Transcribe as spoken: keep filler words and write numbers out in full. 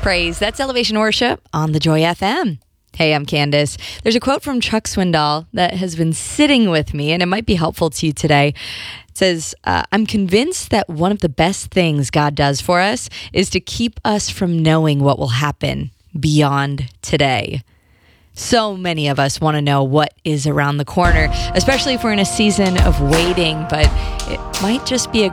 Praise. That's Elevation Worship on the Joy F M. Hey, I'm Candace. There's a quote from Chuck Swindoll that has been sitting with me, and it might be helpful to you today. It says, uh, I'm convinced that one of the best things God does for us is to keep us from knowing what will happen beyond today. So many of us want to know what is around the corner, especially if we're in a season of waiting, but it might just be a